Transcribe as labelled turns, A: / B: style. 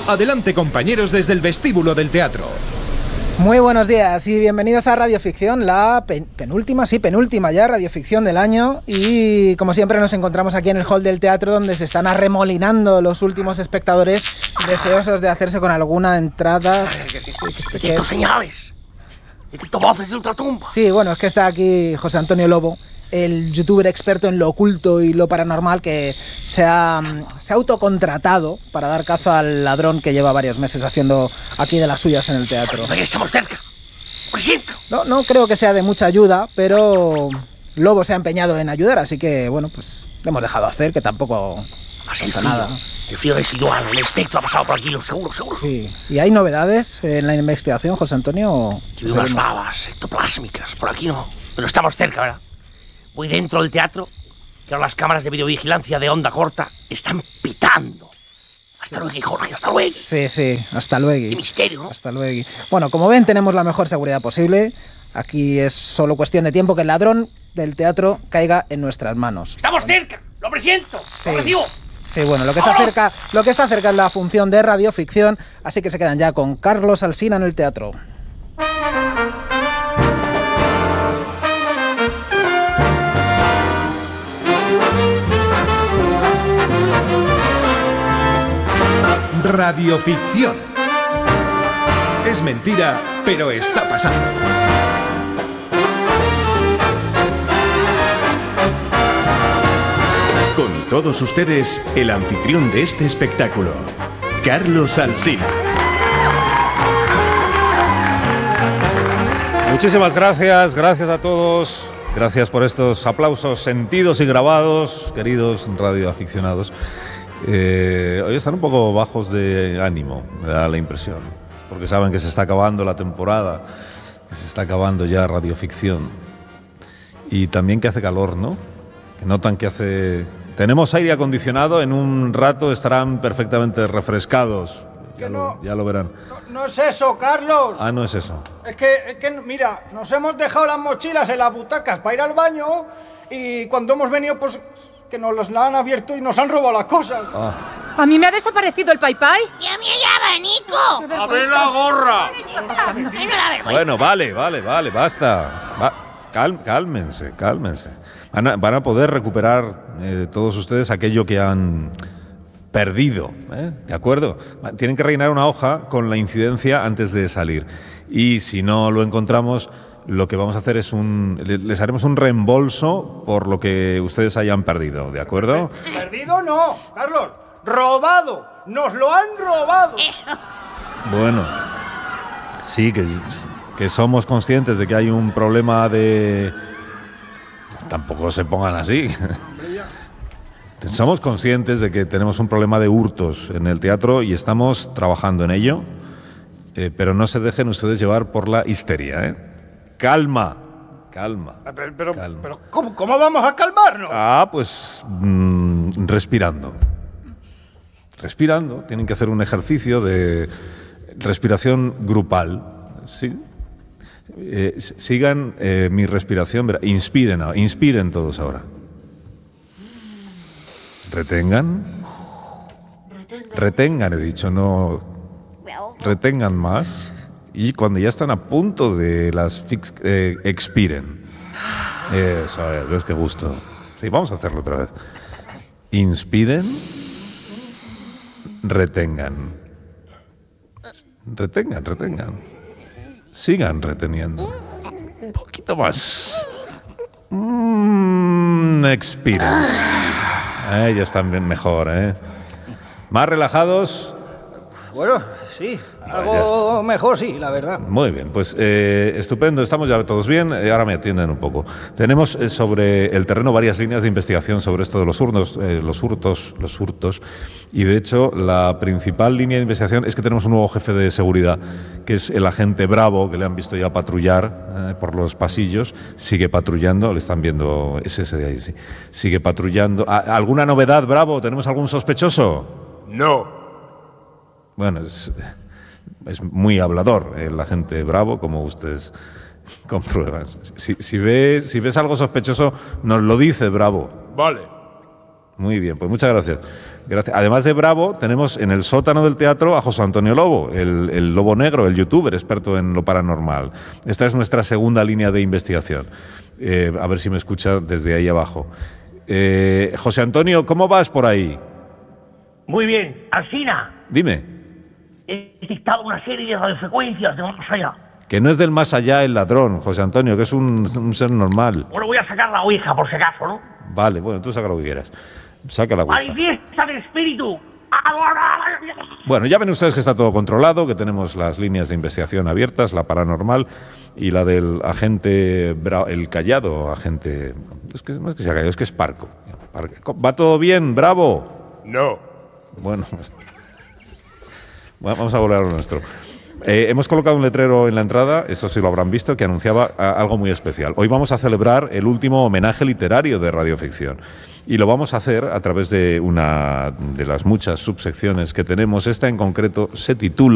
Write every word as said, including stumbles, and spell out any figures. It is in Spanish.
A: Adelante, compañeros, desde el vestíbulo del teatro.
B: Muy buenos días y bienvenidos a Radioficción, la pen- penúltima, sí, penúltima ya Radioficción del año. Y como siempre nos encontramos aquí en el hall del teatro, donde se están arremolinando los últimos espectadores deseosos de hacerse con alguna entrada.
C: Detecto señales, detecto voces de ultratumba.
B: Sí, bueno, es que está aquí José Antonio Lobo, el youtuber experto en lo oculto y lo paranormal, que se ha, se ha autocontratado para dar caza al ladrón que lleva varios meses haciendo aquí de las suyas en el teatro.
C: Ahí estamos cerca. Por siento.
B: No, no creo que sea de mucha ayuda, pero Lobo se ha empeñado en ayudar, así que, bueno, pues le hemos dejado hacer, que tampoco
C: Más el
B: pasa
C: frío,
B: nada.
C: el frío residual, el espectro ha pasado por aquí, lo seguro, seguro.
B: Sí. ¿Y hay novedades en la investigación, José Antonio? o-
C: Tiene unas babas ectoplásmicas, por aquí no. Pero estamos cerca, ¿verdad? Voy dentro del teatro, que ahora las cámaras de videovigilancia de onda corta están pitando. Hasta luego, Jorge, hasta luego.
B: Sí, sí, hasta luego.
C: Qué misterio, ¿no?
B: Hasta luego. Bueno, como ven, tenemos la mejor seguridad posible. Aquí es solo cuestión de tiempo que el ladrón del teatro caiga en nuestras manos.
C: Estamos cerca, lo presiento,
B: Sí.
C: lo recibo.
B: Sí, bueno, lo que está cerca, lo que está cerca es la función de radioficción, así que se quedan ya con Carlos Alsina en el teatro.
A: Radioficción. Es mentira, pero está pasando.
D: Con todos ustedes, el anfitrión de este espectáculo, Carlos Alsina.
E: Muchísimas gracias, gracias a todos. Gracias por estos aplausos sentidos y grabados, queridos radioaficionados. Eh, hoy están un poco bajos de ánimo, me da la impresión, porque saben que se está acabando la temporada, que se está acabando ya Radioficción. Y también que hace calor, ¿no? Que notan que hace... Tenemos aire acondicionado, en un rato estarán perfectamente refrescados. Ya,
F: Que
E: lo,
F: no.
E: ya lo verán.
F: No, no es eso, Carlos.
E: Ah, no es eso.
F: Es que, es que, mira, nos hemos dejado las mochilas en las butacas para ir al baño y cuando hemos venido, pues, que nos las han abierto y nos han robado las cosas.
E: Ah.
G: A mí me ha desaparecido el pai pai.
H: ¡Y a mí el abanico!
C: ¡A ver la gorra!
H: Ay, no da vergüenza.
E: Bueno, vale, vale, vale, basta. Va, cal- cálmense, cálmense. Van a, van a poder recuperar eh, todos ustedes aquello que han perdido, ¿eh? ¿De acuerdo? Tienen que rellenar una hoja con la incidencia antes de salir. Y si no lo encontramos, lo que vamos a hacer es un... les haremos un reembolso por lo que ustedes hayan perdido, ¿de acuerdo?
F: Perdido no, Carlos. Robado. Nos lo han robado.
E: Bueno, sí, que, que somos conscientes de que hay un problema de... Tampoco se pongan así. Somos conscientes de que tenemos un problema de hurtos en el teatro y estamos trabajando en ello, eh, pero no se dejen ustedes llevar por la histeria, ¿eh? Calma, calma.
F: Pero, pero,
E: calma.
F: pero ¿cómo, ¿cómo vamos a calmarnos?
E: Ah, pues mm, respirando. Respirando. Tienen que hacer un ejercicio de respiración grupal, ¿sí? Eh, sigan eh, mi respiración. Verá, inspiren, ahora, inspiren todos ahora. Retengan. Retengan, he dicho, no. Retengan más. Y cuando ya están a punto de las fix, eh, expiren. Eso, a ver, ves qué gusto. Sí, vamos a hacerlo otra vez. Inspiren. Retengan. Retengan, retengan. Sigan reteniendo. Un poquito más. Mm, expiren. Eh, ya están bien mejor, ¿eh? Más relajados.
F: Bueno, sí.
E: ya
F: Algo mejor, sí, la verdad.
E: Muy bien, pues eh, estupendo, estamos ya todos bien. Eh, ahora me atienden un poco. Tenemos eh, sobre el terreno varias líneas de investigación sobre esto de los hurtos, eh, los hurtos, los hurtos. Y de hecho, la principal línea de investigación es que tenemos un nuevo jefe de seguridad, que es el agente Bravo, que le han visto ya patrullar eh, por los pasillos. Sigue patrullando, le están viendo, es ese de ahí, sí. Sigue patrullando. ¿A- ¿Alguna novedad, Bravo? ¿Tenemos algún sospechoso?
C: No.
E: Bueno, es, es muy hablador el agente Bravo, como ustedes comprueban. Si, si, ves, si ves algo sospechoso, nos lo dice Bravo.
C: Vale.
E: Muy bien, pues muchas gracias. Gracias. Además de Bravo, tenemos en el sótano del teatro a José Antonio Lobo, el, el Lobo Negro, el youtuber experto en lo paranormal. Esta es nuestra segunda línea de investigación. Eh, a ver si me escucha desde ahí abajo. Eh, José Antonio, ¿cómo vas por ahí?
C: Muy bien. Alsina,
E: Dime.
C: he detectado una serie de radiofrecuencias de más allá.
E: Que no es del más allá el ladrón, José Antonio, que es un, un ser normal.
C: Bueno, voy a sacar la ouija por si acaso, ¿no?
E: Vale, bueno, tú saca lo que quieras. Saca la ouija.
C: ¡Manifiesta el espíritu!
E: Bueno, ya ven ustedes que está todo controlado, que tenemos las líneas de investigación abiertas, la paranormal y la del agente, Bra- el callado agente... Es que no es que sea callado, es que es parco. ¿Va todo bien, Bravo?
I: No.
E: Bueno, pues, vamos a volver a lo nuestro. Eh, hemos colocado un letrero en la entrada, eso sí lo habrán visto, que anunciaba a, algo muy especial. Hoy vamos a celebrar el último homenaje literario de Radioficción. Y lo vamos a hacer a través de una de las muchas subsecciones que tenemos. Esta en concreto se titula